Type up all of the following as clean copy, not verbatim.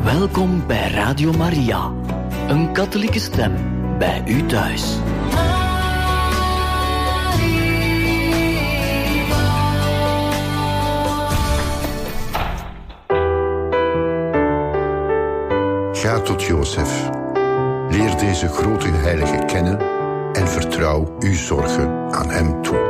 Welkom bij Radio Maria, een katholieke stem bij u thuis. Ga tot Jozef. Leer deze grote heilige kennen en vertrouw uw zorgen aan hem toe.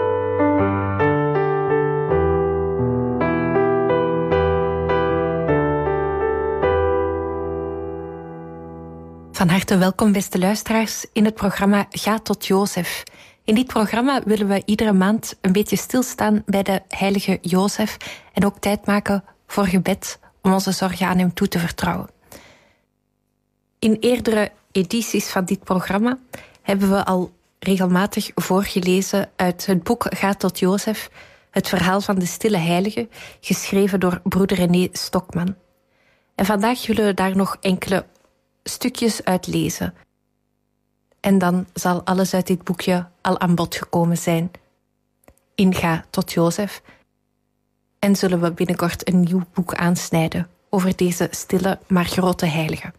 Van harte welkom, beste luisteraars, in het programma Ga tot Jozef. In dit programma willen we iedere maand een beetje stilstaan bij de heilige Jozef en ook tijd maken voor gebed om onze zorgen aan hem toe te vertrouwen. In eerdere edities van dit programma hebben we al regelmatig voorgelezen uit het boek Ga tot Jozef, het verhaal van de stille heilige, geschreven door broeder René Stokman. En vandaag willen we daar nog enkele stukjes uit lezen. En dan zal alles uit dit boekje al aan bod gekomen zijn. In Ga tot Jozef. En zullen we binnenkort een nieuw boek aansnijden over deze stille maar grote heilige.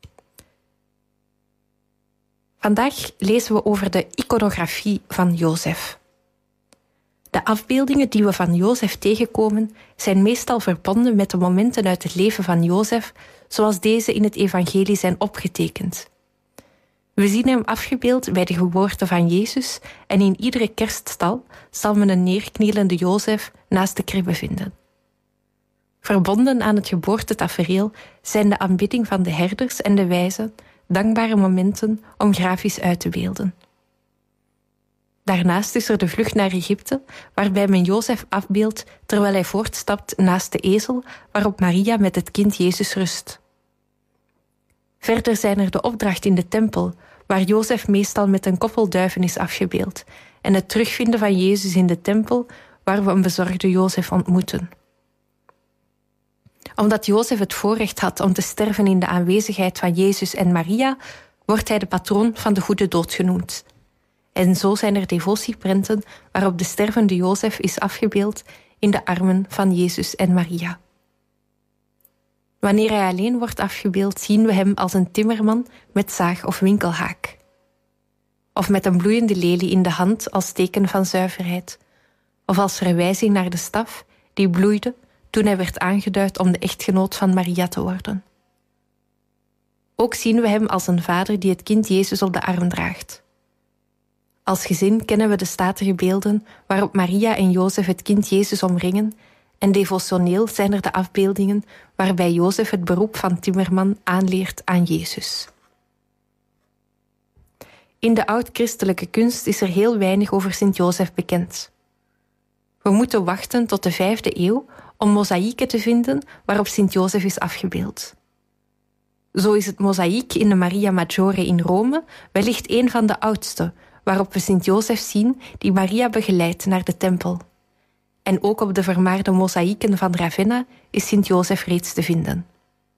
Vandaag lezen we over de iconografie van Jozef. De afbeeldingen die we van Jozef tegenkomen zijn meestal verbonden met de momenten uit het leven van Jozef, zoals deze in het evangelie zijn opgetekend. We zien hem afgebeeld bij de geboorte van Jezus en in iedere kerststal zal men een neerknielende Jozef naast de kribbe vinden. Verbonden aan het geboortetafereel zijn de aanbidding van de herders en de wijzen, dankbare momenten om grafisch uit te beelden. Daarnaast is er de vlucht naar Egypte, waarbij men Jozef afbeeldt terwijl hij voortstapt naast de ezel waarop Maria met het kind Jezus rust. Verder zijn er de opdracht in de tempel, waar Jozef meestal met een koppel duiven is afgebeeld, en het terugvinden van Jezus in de tempel, waar we een bezorgde Jozef ontmoeten. Omdat Jozef het voorrecht had om te sterven in de aanwezigheid van Jezus en Maria, wordt hij de patroon van de goede dood genoemd. En zo zijn er devotieprenten waarop de stervende Jozef is afgebeeld in de armen van Jezus en Maria. Wanneer hij alleen wordt afgebeeld, zien we hem als een timmerman met zaag of winkelhaak. Of met een bloeiende lelie in de hand als teken van zuiverheid. Of als verwijzing naar de staf die bloeide toen hij werd aangeduid om de echtgenoot van Maria te worden. Ook zien we hem als een vader die het kind Jezus op de arm draagt. Als gezin kennen we de statige beelden waarop Maria en Jozef het kind Jezus omringen en devotioneel zijn er de afbeeldingen waarbij Jozef het beroep van timmerman aanleert aan Jezus. In de oud-christelijke kunst is er heel weinig over Sint-Jozef bekend. We moeten wachten tot de 5e eeuw om mozaïeken te vinden waarop Sint-Jozef is afgebeeld. Zo is het mozaïek in de Maria Maggiore in Rome wellicht een van de oudste, waarop we Sint-Jozef zien die Maria begeleidt naar de tempel. En ook op de vermaarde mozaïeken van Ravenna is Sint-Jozef reeds te vinden.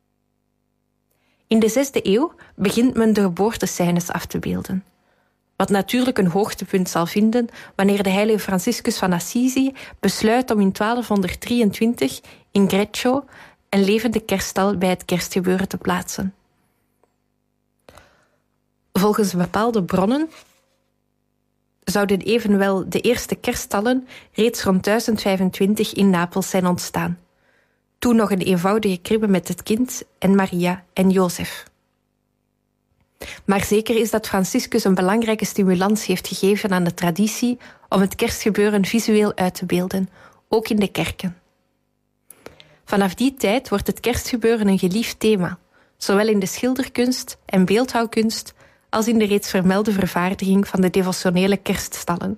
In de 6e eeuw begint men de geboortescènes af te beelden. Wat natuurlijk een hoogtepunt zal vinden wanneer de heilige Franciscus van Assisi besluit om in 1223 in Greccio een levende kerststal bij het kerstgebeuren te plaatsen. Volgens bepaalde bronnen zouden evenwel de eerste kerststallen reeds rond 1025 in Napels zijn ontstaan. Toen nog een eenvoudige kribbe met het kind en Maria en Jozef. Maar zeker is dat Franciscus een belangrijke stimulans heeft gegeven aan de traditie om het kerstgebeuren visueel uit te beelden, ook in de kerken. Vanaf die tijd wordt het kerstgebeuren een geliefd thema, zowel in de schilderkunst en beeldhouwkunst als in de reeds vermelde vervaardiging van de devotionele kerststallen.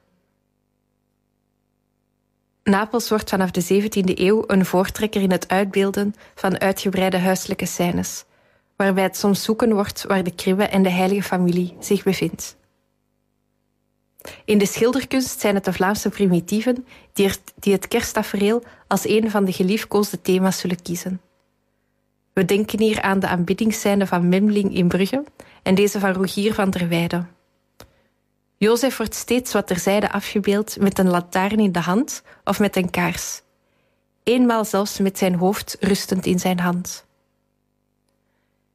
Napels wordt vanaf de 17e eeuw een voortrekker in het uitbeelden van uitgebreide huiselijke scènes, waarbij het soms zoeken wordt waar de kribbe en de heilige familie zich bevindt. In de schilderkunst zijn het de Vlaamse primitieven die het kersttafereel als een van de geliefkoosde thema's zullen kiezen. We denken hier aan de aanbiddingsscène van Memling in Brugge en deze van Rogier van der Weijden. Jozef wordt steeds wat terzijde afgebeeld met een lantaarn in de hand of met een kaars. Eenmaal zelfs met zijn hoofd rustend in zijn hand.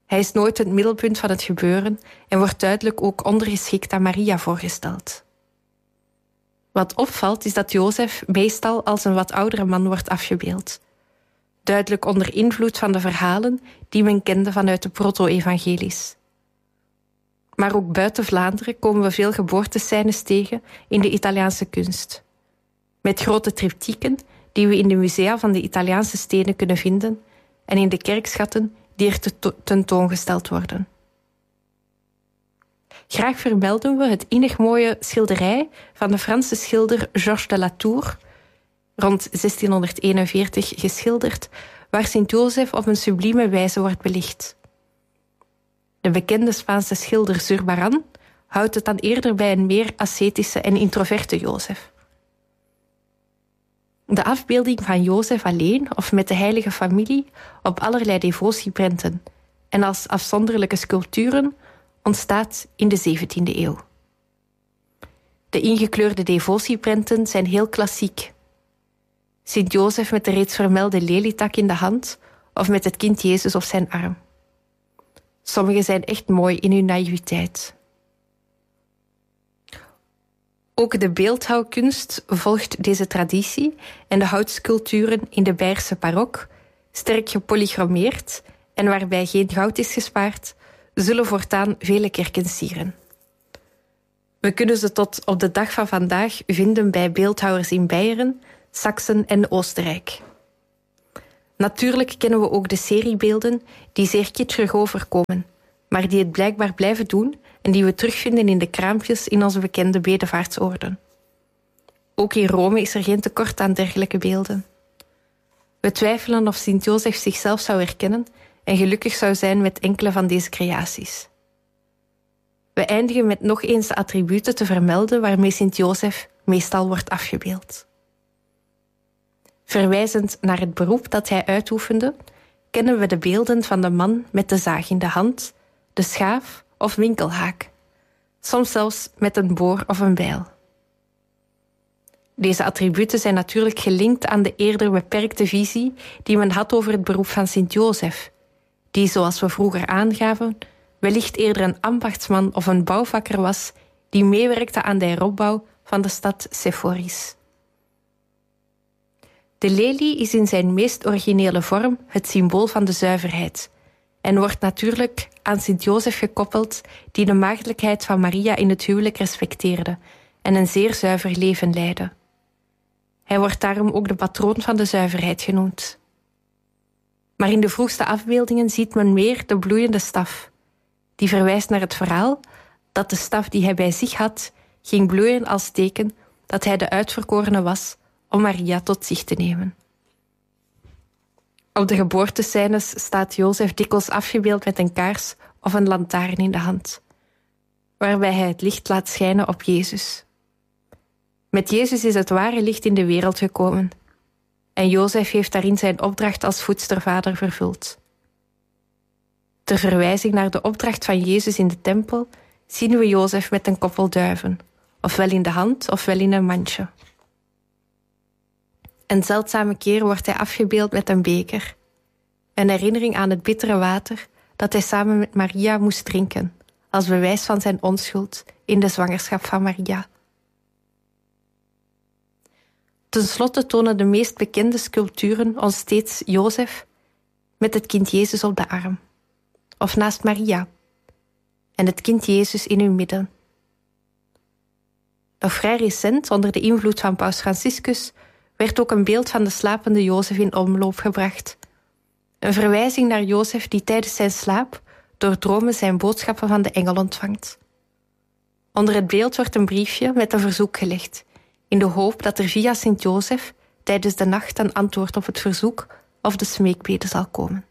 Hij is nooit het middelpunt van het gebeuren en wordt duidelijk ook ondergeschikt aan Maria voorgesteld. Wat opvalt is dat Jozef meestal als een wat oudere man wordt afgebeeld. Duidelijk onder invloed van de verhalen die men kende vanuit de proto-evangelies. Maar ook buiten Vlaanderen komen we veel geboortescènes tegen in de Italiaanse kunst. Met grote triptyken die we in de musea van de Italiaanse steden kunnen vinden en in de kerkschatten die er tentoongesteld worden. Graag vermelden we het innig mooie schilderij van de Franse schilder Georges de La Tour, rond 1641 geschilderd, waar Sint-Jozef op een sublieme wijze wordt belicht. De bekende Spaanse schilder Zurbarán houdt het dan eerder bij een meer ascetische en introverte Jozef. De afbeelding van Jozef alleen of met de heilige familie op allerlei devotieprenten en als afzonderlijke sculpturen ontstaat in de 17e eeuw. De ingekleurde devotieprenten zijn heel klassiek. Sint-Jozef met de reeds vermelde lelietak in de hand of met het kind Jezus op zijn arm. Sommige zijn echt mooi in hun naïviteit. Ook de beeldhouwkunst volgt deze traditie en de houtsculpturen in de Beierse barok, sterk gepolychromeerd en waarbij geen goud is gespaard, zullen voortaan vele kerken sieren. We kunnen ze tot op de dag van vandaag vinden bij beeldhouwers in Beieren, Saksen en Oostenrijk. Natuurlijk kennen we ook de seriebeelden die zeer kitschig overkomen, maar die het blijkbaar blijven doen en die we terugvinden in de kraampjes in onze bekende bedevaartsoorden. Ook in Rome is er geen tekort aan dergelijke beelden. We twijfelen of Sint-Jozef zichzelf zou herkennen en gelukkig zou zijn met enkele van deze creaties. We eindigen met nog eens de attributen te vermelden waarmee Sint-Jozef meestal wordt afgebeeld. Verwijzend naar het beroep dat hij uitoefende, kennen we de beelden van de man met de zaag in de hand, de schaaf of winkelhaak, soms zelfs met een boor of een bijl. Deze attributen zijn natuurlijk gelinkt aan de eerder beperkte visie die men had over het beroep van Sint-Jozef, die, zoals we vroeger aangaven, wellicht eerder een ambachtsman of een bouwvakker was die meewerkte aan de heropbouw van de stad Sepphoris. De lelie is in zijn meest originele vorm het symbool van de zuiverheid en wordt natuurlijk aan Sint-Jozef gekoppeld, die de maagdelijkheid van Maria in het huwelijk respecteerde en een zeer zuiver leven leidde. Hij wordt daarom ook de patroon van de zuiverheid genoemd. Maar in de vroegste afbeeldingen ziet men meer de bloeiende staf, die verwijst naar het verhaal dat de staf die hij bij zich had, ging bloeien als teken dat hij de uitverkorene was om Maria tot zich te nemen. Op de geboortescènes staat Jozef dikwijls afgebeeld met een kaars of een lantaarn in de hand, waarbij hij het licht laat schijnen op Jezus. Met Jezus is het ware licht in de wereld gekomen en Jozef heeft daarin zijn opdracht als voedstervader vervuld. Ter verwijzing naar de opdracht van Jezus in de tempel zien we Jozef met een koppel duiven, ofwel in de hand ofwel in een mandje. Een zeldzame keer wordt hij afgebeeld met een beker, een herinnering aan het bittere water dat hij samen met Maria moest drinken, als bewijs van zijn onschuld in de zwangerschap van Maria. Ten slotte tonen de meest bekende sculpturen ons steeds Jozef met het kind Jezus op de arm, of naast Maria, en het kind Jezus in hun midden. Nog vrij recent, onder de invloed van Paus Franciscus, werd ook een beeld van de slapende Jozef in omloop gebracht. Een verwijzing naar Jozef die tijdens zijn slaap door dromen zijn boodschappen van de engel ontvangt. Onder het beeld wordt een briefje met een verzoek gelegd, in de hoop dat er via Sint-Jozef tijdens de nacht een antwoord op het verzoek of de smeekbede zal komen.